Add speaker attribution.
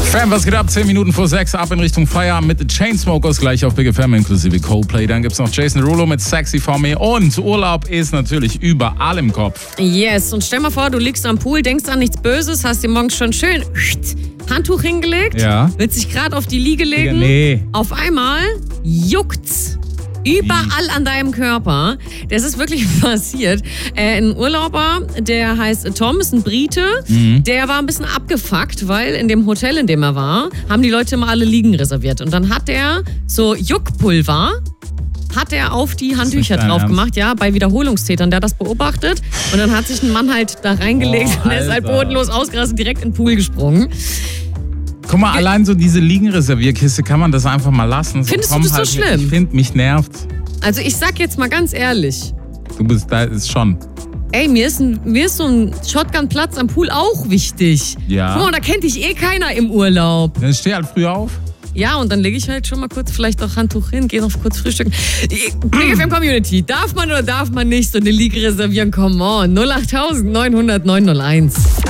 Speaker 1: Fam, was geht ab? 10 Minuten vor 6, ab in Richtung Feierabend mit The Chainsmokers, gleich auf Big FM inklusive Coldplay. Dann gibt's noch Jason Derulo mit Sexy For Me und Urlaub ist natürlich überall im Kopf.
Speaker 2: Yes, und stell mal vor, du liegst am Pool, denkst an nichts Böses, hast dir morgens schon schön Handtuch hingelegt, willst dich gerade auf die Liege legen,
Speaker 1: Nee.
Speaker 2: Auf einmal juckt's. Überall an deinem Körper. Das ist wirklich passiert. Ein Urlauber, der heißt Tom, ist ein Brite, der war ein bisschen abgefuckt, weil in dem Hotel, in dem er war, haben die Leute immer alle Liegen reserviert. Und dann hat er so Juckpulver auf die Handtücher drauf gemacht, ja, bei Wiederholungstätern. Der hat das beobachtet und dann hat sich ein Mann halt da reingelegt und er ist halt bodenlos ausgerastet, direkt in den Pool gesprungen.
Speaker 1: Guck mal, allein so diese Liegenreservierkiste kann man das einfach mal lassen.
Speaker 2: Findest du das so schlimm?
Speaker 1: Ich finde, mich nervt.
Speaker 2: Also ich sag jetzt mal ganz ehrlich.
Speaker 1: Du bist da, ist schon.
Speaker 2: Ey, mir ist so ein Shotgun-Platz am Pool auch wichtig.
Speaker 1: Ja.
Speaker 2: Guck mal, da kennt dich keiner im Urlaub.
Speaker 1: Dann steh halt früh auf.
Speaker 2: Ja, und dann lege ich halt schon mal kurz vielleicht auch Handtuch hin, gehe noch kurz frühstücken. Big FM Community, darf man oder darf man nicht so eine Liege reservieren? Come on, 08000 900 901.